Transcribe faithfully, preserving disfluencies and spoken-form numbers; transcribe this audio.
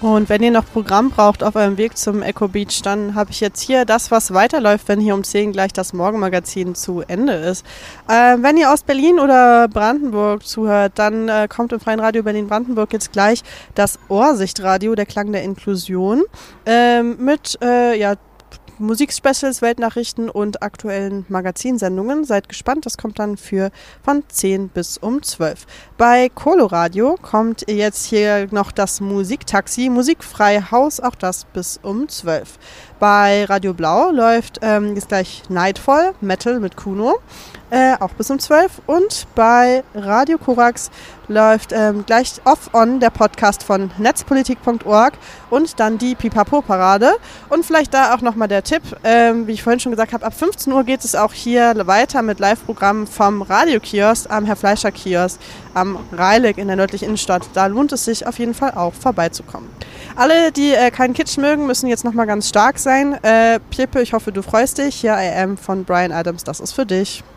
Und wenn ihr noch Programm braucht auf eurem Weg zum Echo Beach, dann habe ich jetzt hier das, was weiterläuft, wenn hier um zehn gleich das Morgenmagazin zu Ende ist. Äh, wenn ihr aus Berlin oder Brandenburg zuhört, dann äh, kommt im Freien Radio Berlin-Brandenburg jetzt gleich das Ohrsichtradio, der Klang der Inklusion, äh, mit äh, ja, Musikspecials, Weltnachrichten und aktuellen Magazinsendungen. Seid gespannt, das kommt dann für von zehn bis um zwölf. Bei Coloradio kommt jetzt hier noch das Musiktaxi, Musikfrei Haus, auch das bis um zwölf. Bei Radio Blau läuft ähm, jetzt gleich Nightfall, Metal mit Kuno, äh, auch bis um zwölf. Und bei Radio Korax läuft ähm, gleich Off-On, der Podcast von netzpolitik punkt org und dann die Pipapo-Parade. Und vielleicht da auch nochmal der Tipp, ähm, wie ich vorhin schon gesagt habe, ab fünfzehn Uhr geht es auch hier weiter mit Live-Programmen vom Radiokiosk am Herr-Fleischer-Kiosk am Reilig in der nördlichen Innenstadt. Da lohnt es sich auf jeden Fall auch vorbeizukommen. Alle, die äh, keinen Kitsch mögen, müssen jetzt nochmal ganz stark sein. Äh, Piepe, ich hoffe, du freust dich. Hier I Am von Bryan Adams, das ist für dich.